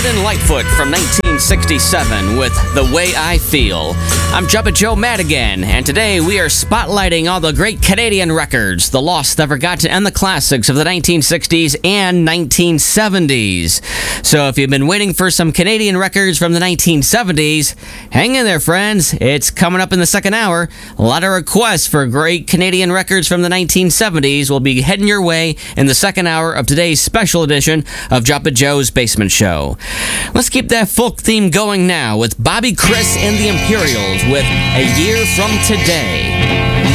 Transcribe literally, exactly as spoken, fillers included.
Gordon Lightfoot from nineteen sixty-seven with The Way I Feel. I'm Jubba Joe Madigan, and today we are spotlighting all the great Canadian records, the lost, the forgotten, and the classics of the nineteen sixties and nineteen seventies. So if you've been waiting for some Canadian records from the nineteen seventies, hang in there, friends. It's coming up in the second hour. A lot of requests for great Canadian records from the nineteen seventies will be heading your way in the second hour of today's special edition of Jubba Joe's Basement Show. Let's keep that folk theme going now with Bobby Chris and the Imperials with A Year From Today.